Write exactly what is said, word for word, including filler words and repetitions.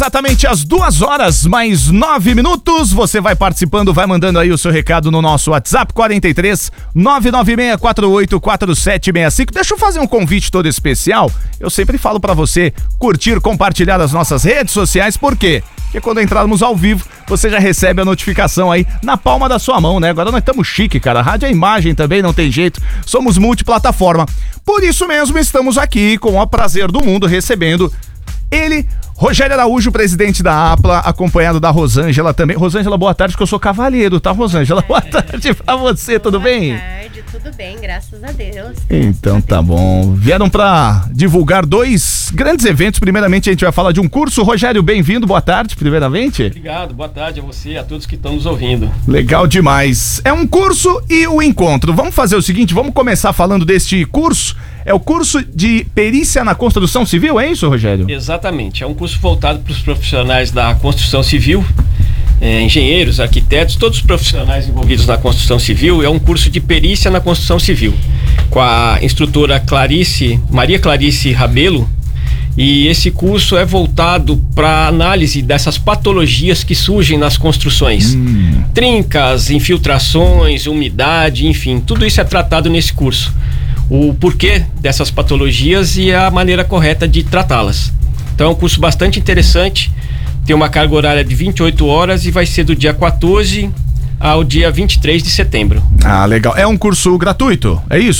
exatamente às duas horas, mais nove minutos. Você vai participando, vai mandando aí o seu recado no nosso WhatsApp, quarenta e três, nove nove seis quatro oito quatro sete seis cinco. Deixa eu fazer um convite todo especial. Eu sempre falo pra você curtir, compartilhar as nossas redes sociais, por quê? Porque quando entrarmos ao vivo, você já recebe a notificação aí na palma da sua mão, né? Agora nós estamos chique, cara. A rádio é imagem também, não tem jeito. Somos multiplataforma. Por isso mesmo, estamos aqui com o prazer do mundo recebendo ele, Rogério Araújo, presidente da APLA, acompanhado da Rosângela também. Rosângela, boa tarde, que eu sou cavalheiro, tá, Rosângela? Boa tarde pra você, tudo bem? Boa tarde, tudo bem, graças a Deus. Então tá bom. Vieram pra divulgar dois grandes eventos. Primeiramente a gente vai falar de um curso. Rogério, bem-vindo, boa tarde, primeiramente. Obrigado, boa tarde a você e a todos que estão nos ouvindo. Legal demais. É um curso e o encontro. Vamos fazer o seguinte, vamos começar falando deste curso. É o curso de perícia na construção civil, é isso, Rogério? Exatamente, é um curso voltado para os profissionais da construção civil, é, engenheiros, arquitetos, todos os profissionais envolvidos na construção civil. É um curso de perícia na construção civil, com a instrutora Clarice, Maria Clarice Rabelo, e esse curso é voltado para análise dessas patologias que surgem nas construções. Hum. Trincas, infiltrações, umidade, enfim, tudo isso é tratado nesse curso. O porquê dessas patologias e a maneira correta de tratá-las. Então é um curso bastante interessante, tem uma carga horária de vinte e oito horas e vai ser do dia quatorze ao dia vinte e três de setembro. Ah, legal. É um curso gratuito, é isso?